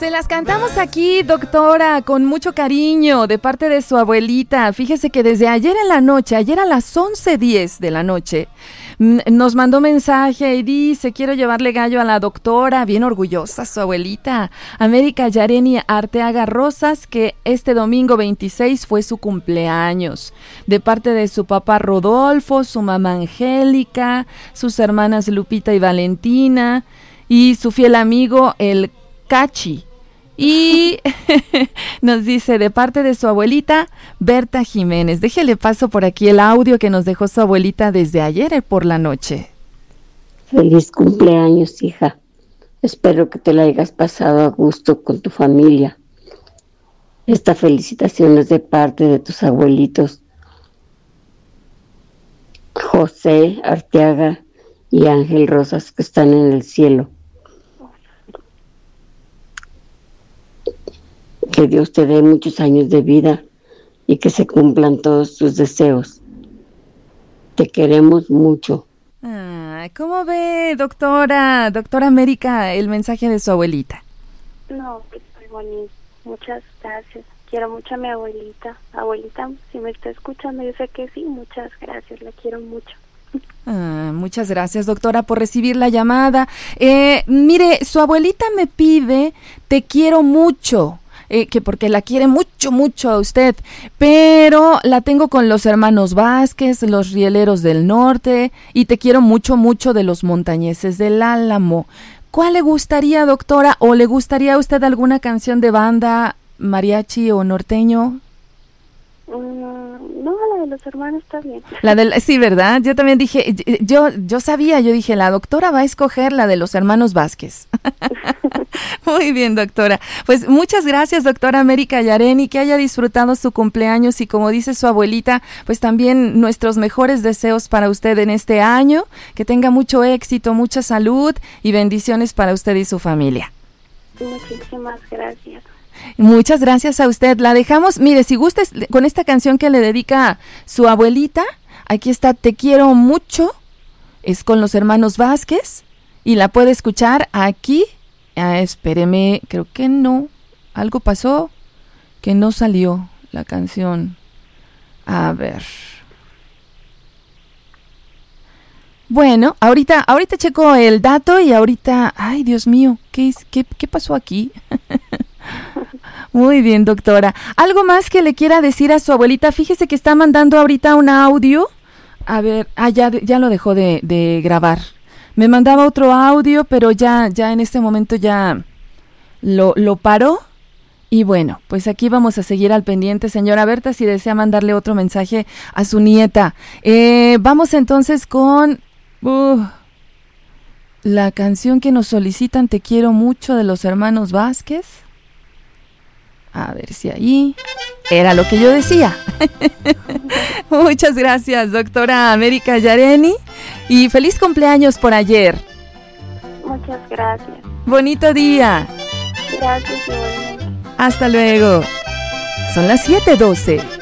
Se las cantamos aquí, doctora, con mucho cariño, de parte de su abuelita. Fíjese que desde ayer en la noche, ayer a las 11:10 de la noche, nos mandó mensaje y dice: quiero llevarle gallo a la doctora, bien orgullosa su abuelita, América Yareni Arteaga Rosas, que este domingo 26 fue su cumpleaños, de parte de su papá Rodolfo, su mamá Angélica, sus hermanas Lupita y Valentina, y su fiel amigo el Cachi. Y nos dice, de parte de su abuelita, Berta Jiménez. Déjele paso por aquí el audio que nos dejó su abuelita desde ayer por la noche. Feliz cumpleaños, hija. Espero que te la hayas pasado a gusto con tu familia. Esta felicitación es de parte de tus abuelitos José Arteaga y Ángel Rosas, que están en el cielo. Que Dios te dé muchos años de vida y que se cumplan todos tus deseos. Te queremos mucho. ¿Cómo ve, doctora América, el mensaje de su abuelita? No, pues muy bonito. Muchas gracias. Quiero mucho a mi abuelita. Abuelita, si me está escuchando, yo sé que sí. Muchas gracias, la quiero mucho. Muchas gracias, doctora, por recibir la llamada. Mire, su abuelita me pide, te quiero mucho. Que porque la quiere mucho, mucho a usted, pero la tengo con los hermanos Vázquez, los Rieleros del Norte, y te quiero mucho, mucho de los Montañeses del Álamo. ¿Cuál le gustaría, doctora, o le gustaría a usted alguna canción de banda, mariachi o norteño? No, la de los hermanos está bien. Sí, ¿verdad? Yo también dije, yo dije, la doctora va a escoger la de los hermanos Vázquez. Muy bien, doctora. Pues muchas gracias, doctora América Yareni, que haya disfrutado su cumpleaños y, como dice su abuelita, pues también nuestros mejores deseos para usted en este año, que tenga mucho éxito, mucha salud y bendiciones para usted y su familia. Muchísimas gracias. Muchas gracias a usted. La dejamos, mire, si gusta, con esta canción que le dedica su abuelita. Aquí está, Te quiero mucho, es con los hermanos Vázquez, y la puede escuchar aquí. Espéreme, creo que no, algo pasó, que no salió la canción. A ver. Bueno, ahorita checo el dato y ahorita, ay, Dios mío, ¿qué pasó aquí? Muy bien, doctora. ¿Algo más que le quiera decir a su abuelita? Fíjese que está mandando ahorita un audio. A ver, ya lo dejó de grabar. Me mandaba otro audio, pero ya en este momento ya lo paró. Y bueno, pues aquí vamos a seguir al pendiente, señora Berta, si desea mandarle otro mensaje a su nieta. Vamos entonces con la canción que nos solicitan, Te quiero mucho, de los hermanos Vázquez. A ver si ahí era lo que yo decía. Muchas gracias, doctora América Yareni, y feliz cumpleaños por ayer. Muchas gracias. Bonito día. Gracias, igualmente. Hasta luego. Son las 7:12.